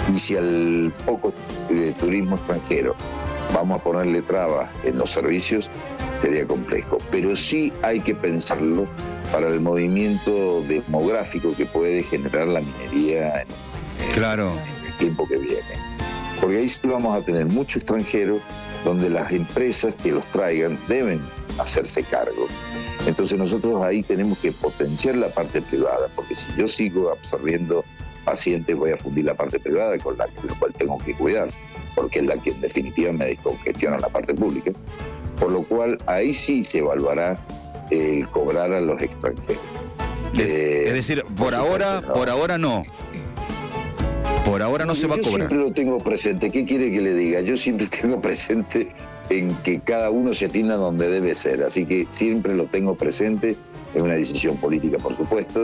Y si al poco turismo extranjero vamos a ponerle trabas en los servicios, sería complejo. Pero sí hay que pensarlo para el movimiento demográfico que puede generar la minería en el tiempo que viene. Porque ahí sí vamos a tener mucho extranjero, donde las empresas que los traigan deben hacerse cargo. Entonces nosotros ahí tenemos que potenciar la parte privada, porque si yo sigo absorbiendo pacientes voy a fundir la parte privada con la cual tengo que cuidar, porque es la que en definitiva me descongestiona la parte pública. Por lo cual ahí sí se evaluará el cobrar a los extranjeros. Es decir, por ahora no. Por ahora no se va a cobrar. Yo siempre lo tengo presente. ¿Qué quiere que le diga? Yo siempre tengo presente en que cada uno se atienda donde debe ser. Así que siempre lo tengo presente. Es una decisión política, por supuesto.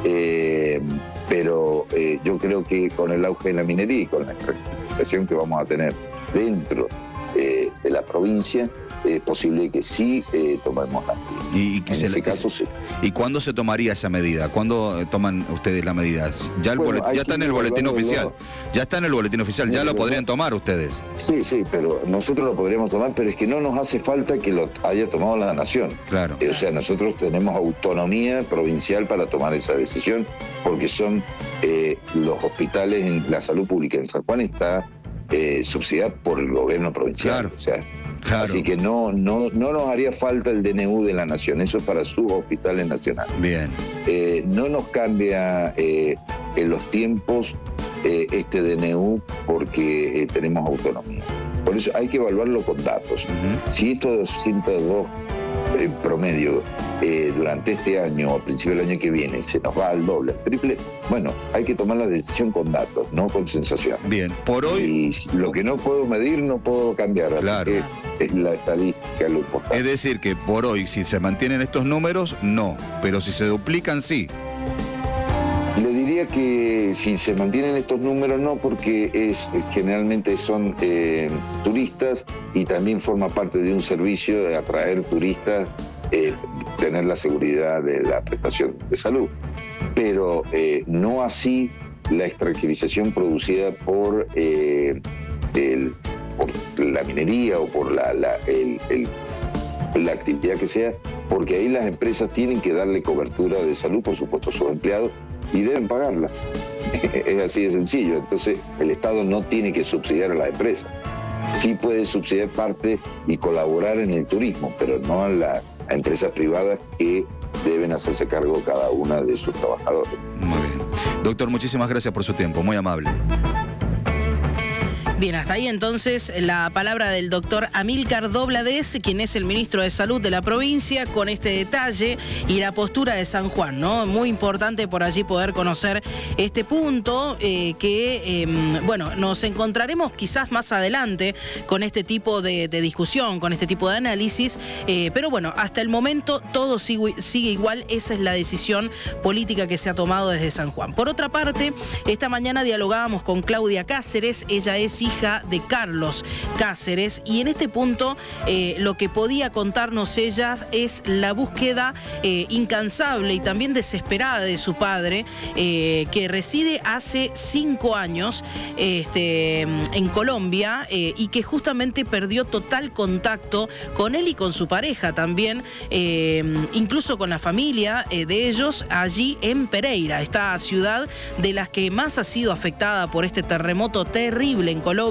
Pero yo creo que con el auge de la minería y con la extranjerización que vamos a tener dentro de la provincia, es posible que sí tomemos la medida. En ese caso, sí. ¿Y cuándo se tomaría esa medida? ¿Cuándo toman ustedes la medida? Ya está en el boletín oficial. Ya está en el boletín oficial. Ya lo podrían tomar ustedes. Sí, pero nosotros lo podríamos tomar, pero es que no nos hace falta que lo haya tomado la Nación. Claro. O sea, nosotros tenemos autonomía provincial para tomar esa decisión, porque son los hospitales en la salud pública en San Juan está subsidiada por el gobierno provincial. Claro. O sea, claro. Así que no nos haría falta el DNU de la Nación, eso es para sus hospitales nacionales. Bien. No nos cambia en los tiempos este DNU porque tenemos autonomía. Por eso hay que evaluarlo con datos. Si estos 202 promedio durante este año o a principio del año que viene se nos va al doble, al triple, bueno, hay que tomar la decisión con datos, no con sensación. Bien, por hoy... Y lo que no puedo medir no puedo cambiar, claro. Así que es la estadística lo importante. Es decir, que por hoy, si se mantienen estos números, no, pero si se duplican, sí. Le diría que si se mantienen estos números no, porque generalmente son turistas y también forma parte de un servicio de atraer turistas, tener la seguridad de la prestación de salud. Pero no así la extranjerización producida por la minería o por la actividad que sea, porque ahí las empresas tienen que darle cobertura de salud, por supuesto, a sus empleados, y deben pagarla. Es así de sencillo. Entonces, el Estado no tiene que subsidiar a las empresas. Sí puede subsidiar parte y colaborar en el turismo, pero no a empresas privadas que deben hacerse cargo cada una de sus trabajadores. Muy bien. Doctor, muchísimas gracias por su tiempo, muy amable. Bien, hasta ahí entonces la palabra del doctor Amílcar Doblades, quien es el ministro de Salud de la provincia, con este detalle y la postura de San Juan, ¿no? Muy importante por allí poder conocer este punto bueno, nos encontraremos quizás más adelante con este tipo de discusión, con este tipo de análisis, pero bueno, hasta el momento todo sigue igual, esa es la decisión política que se ha tomado desde San Juan. Por otra parte, esta mañana dialogábamos con Claudia Cáceres, ella es hija de Carlos Cáceres, y en este punto lo que podía contarnos ella es la búsqueda incansable y también desesperada de su padre, que reside hace 5 años en Colombia, y que justamente perdió total contacto con él y con su pareja también, incluso con la familia de ellos allí en Pereira, esta ciudad de las que más ha sido afectada por este terremoto terrible en Colombia,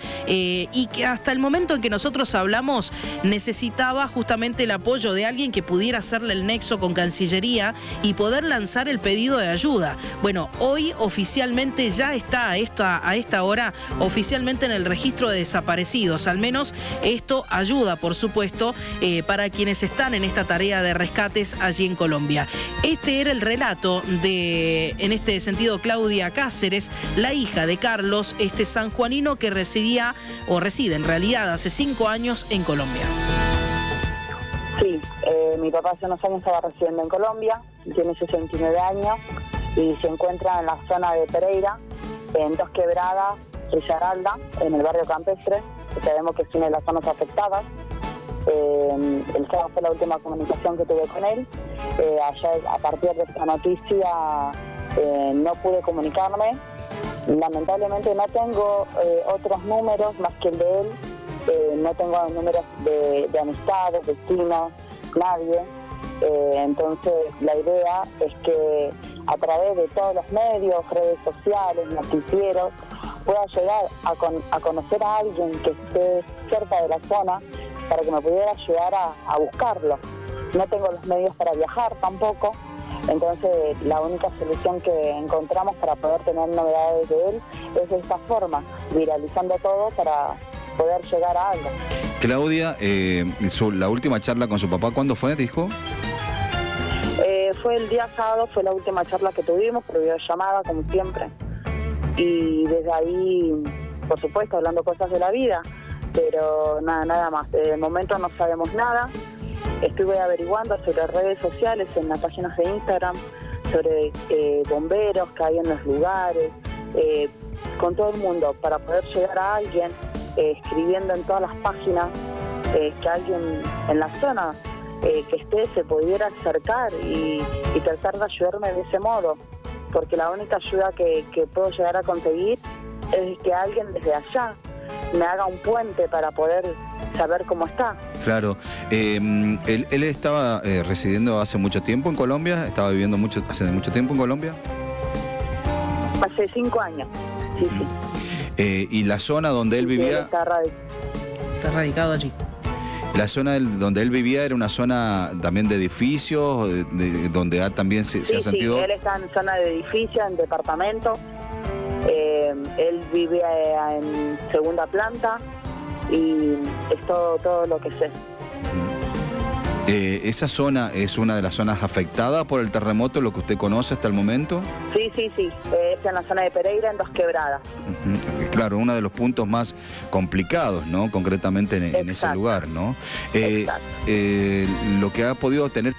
y que hasta el momento en que nosotros hablamos necesitaba justamente el apoyo de alguien que pudiera hacerle el nexo con Cancillería y poder lanzar el pedido de ayuda. Bueno, hoy oficialmente ya está a esta hora oficialmente en el registro de desaparecidos. Al menos esto ayuda, por supuesto, para quienes están en esta tarea de rescates allí en Colombia. Este era el relato de, en este sentido, Claudia Cáceres, la hija de Carlos, este sanjuanino que residía o reside en realidad hace 5 años en Colombia. Sí, mi papá hace unos años estaba residiendo en Colombia, tiene 69 años y se encuentra en la zona de Pereira, en Dos Quebradas, Risaralda, en el barrio campestre, que sabemos que es una de las zonas afectadas. El sábado fue la última comunicación que tuve con él. Ayer, a partir de esta noticia, no pude comunicarme. Lamentablemente no tengo otros números más que el de él, no tengo números de amistades, vecinos, nadie. Entonces la idea es que a través de todos los medios, redes sociales, noticieros, pueda llegar a conocer a alguien que esté cerca de la zona para que me pudiera ayudar a buscarlo. No tengo los medios para viajar tampoco, entonces la única solución que encontramos para poder tener novedades de él es de esta forma, viralizando todo para poder llegar a algo. Claudia, la última charla con su papá, ¿cuándo fue, dijo? Fue el día sábado, fue la última charla que tuvimos, por videollamada, como siempre. Y desde ahí, por supuesto, hablando cosas de la vida, pero nada más. De momento no sabemos nada. Estuve averiguando sobre redes sociales, en las páginas de Instagram, sobre bomberos que hay en los lugares, con todo el mundo, para poder llegar a alguien, escribiendo en todas las páginas, que alguien en la zona que esté se pudiera acercar y tratar de ayudarme de ese modo, porque la única ayuda que puedo llegar a conseguir es que alguien desde allá me haga un puente para poder saber cómo está. Claro. ¿Él estaba residiendo hace mucho tiempo en Colombia? ¿Estaba viviendo hace mucho tiempo en Colombia? Hace 5 años, sí. ¿Y la zona donde él vivía? Está radicado allí. ¿La zona donde él vivía era una zona también de edificios, donde también se ha sentido? Sí, él está en zona de edificios, en departamento. Él vive en segunda planta y es todo lo que sé. ¿Esa zona es una de las zonas afectadas por el terremoto, lo que usted conoce hasta el momento? Sí. Es en la zona de Pereira, en Dos Quebradas. Claro, uno de los puntos más complicados, ¿no? Concretamente en ese lugar, ¿no? Lo que ha podido tener...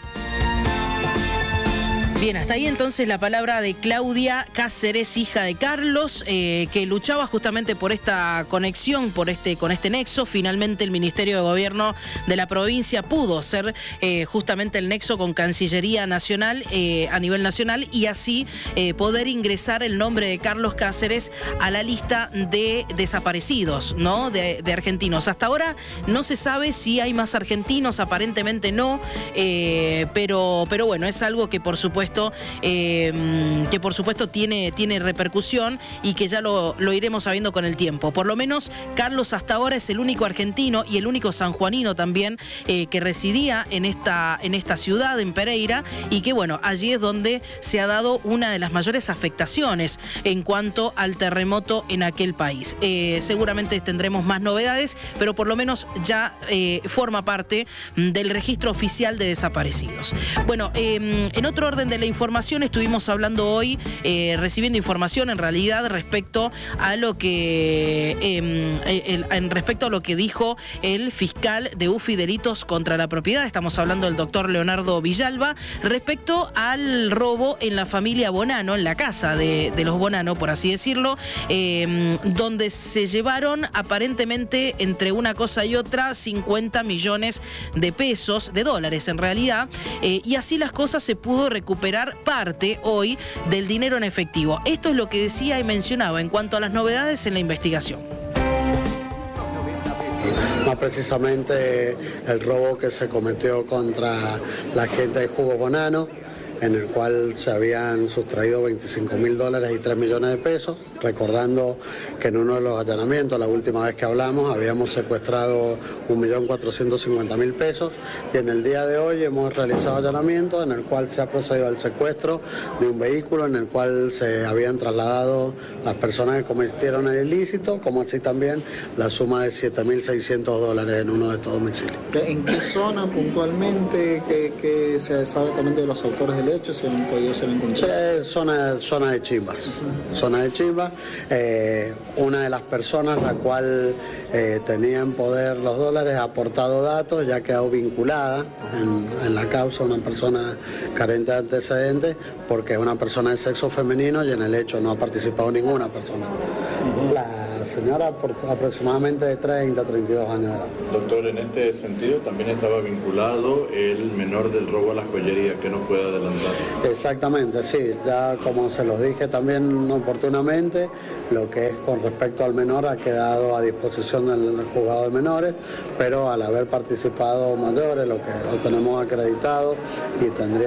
Bien, hasta ahí entonces la palabra de Claudia Cáceres, hija de Carlos, que luchaba justamente por esta conexión, con este nexo. Finalmente el Ministerio de Gobierno de la provincia pudo ser justamente el nexo con Cancillería Nacional a nivel nacional y así poder ingresar el nombre de Carlos Cáceres a la lista de desaparecidos, ¿no? De argentinos. Hasta ahora no se sabe si hay más argentinos, aparentemente no, pero bueno, es algo que por supuesto tiene repercusión y que ya lo iremos sabiendo con el tiempo. Por lo menos Carlos hasta ahora es el único argentino y el único sanjuanino también que residía en esta ciudad, en Pereira, y que bueno, allí es donde se ha dado una de las mayores afectaciones en cuanto al terremoto en aquel país. Seguramente tendremos más novedades, pero por lo menos ya forma parte del registro oficial de desaparecidos. Bueno, en otro orden de la información, estuvimos hablando hoy, recibiendo información en realidad respecto a lo que dijo el fiscal de UFI Delitos contra la Propiedad. Estamos hablando del doctor Leonardo Villalba respecto al robo en la familia Bonano, en la casa de los Bonano, por así decirlo, donde se llevaron aparentemente entre una cosa y otra 50 millones de pesos, de dólares en realidad, y así las cosas se pudo recuperar parte hoy del dinero en efectivo. Esto es lo que decía y mencionaba en cuanto a las novedades en la investigación. Más precisamente el robo que se cometió contra la gente de Jugo Bonano, en el cual se habían sustraído $25.000 y 3 millones de pesos, recordando que en uno de los allanamientos, la última vez que hablamos, habíamos secuestrado 1.450.000 pesos y en el día de hoy hemos realizado allanamientos en el cual se ha procedido al secuestro de un vehículo en el cual se habían trasladado las personas que cometieron el ilícito, como así también la suma de $7.600 en uno de estos domicilios. ¿En qué zona puntualmente que se sabe también de los autores del hecho, se han podido ser encontrados? Zona de Chimbas. Zona de Chimbas. Una de las personas, la cual tenía en poder los dólares, ha aportado datos, ya ha quedado vinculada en la causa, una persona carente de antecedentes, porque es una persona de sexo femenino y en el hecho no ha participado ninguna persona. La señora por aproximadamente de 30 a 32 años de edad. Doctor, en este sentido también estaba vinculado el menor del robo a las joyerías, que nos puede adelantar. Exactamente, sí, ya como se los dije también oportunamente, Lo que es con respecto al menor ha quedado a disposición del juzgado de menores, pero al haber participado mayores, lo que lo tenemos acreditado y tendría